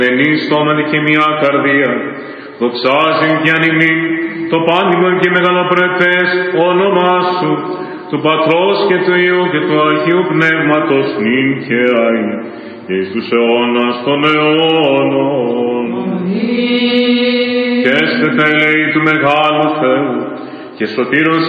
Ενείς στόματι και μια καρδία, δοξάζειν και ανυμνήν το πάντιμον και μεγαλοπρεπές όνομά σου, του Πατρός και του Υιού και του Αγίου Πνεύματος νυν και αΐ και εις τους αιώνας των αιώνων. Και έστε τα ελέη του Μεγάλου Θεού και σωτήρος